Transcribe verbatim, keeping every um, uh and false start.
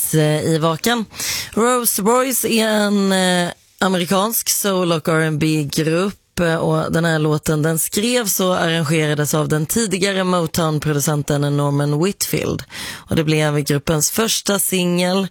Royce i Vaken. Rose Royce är en eh, amerikansk soul- och R and B-grupp. Och den här låten den skrevs och arrangerades av den tidigare Motown-producenten Norman Whitfield. Och det blev gruppens första singel